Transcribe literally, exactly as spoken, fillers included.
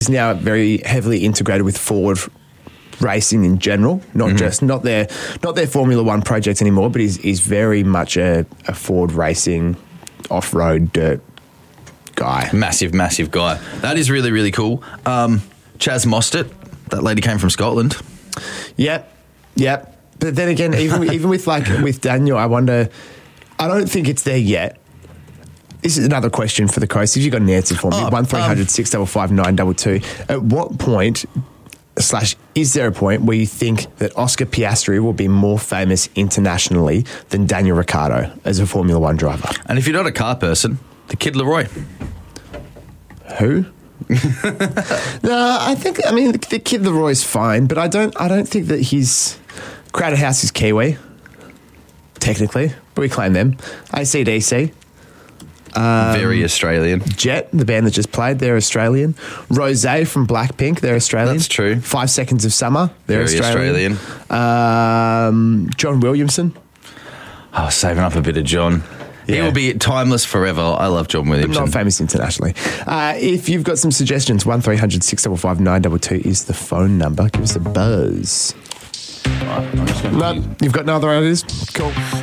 is now very heavily integrated with Ford racing in general, not mm-hmm. just not their not their Formula One project anymore, but he's, he's very much a, a Ford racing off-road dirt guy. Massive, massive guy. That is really, really cool. Um, Chaz Mostert, that lady came from Scotland. Yep, yep. But then again, even even with like with Daniel, I wonder. I don't think it's there yet. This is another question for the Coast. If you've got an answer for me, oh, one three hundred six five five nine two two. At what point, slash, is there a point where you think that Oscar Piastri will be more famous internationally than Daniel Ricciardo as a Formula One driver? And if you're not a car person, the Kid Leroy. Who? No, I think. I mean, the, the Kid Leroy's fine, but I don't. I don't think that he's Crowded House is Kiwi. Technically, but we claim them. A C D C. Um, Very Australian. Jet, the band that just played, they're Australian. Rosé from Blackpink, they're Australian. That's true. Five Seconds of Summer, they're Very Australian. Australian. Um, John Williamson. Oh, saving up a bit of John. Yeah. He will be timeless forever. I love John Williamson. But not famous internationally. Uh, if you've got some suggestions, one three hundred six five five nine two two is the phone number. Give us a buzz. Right, no, you've got no other ideas? Cool.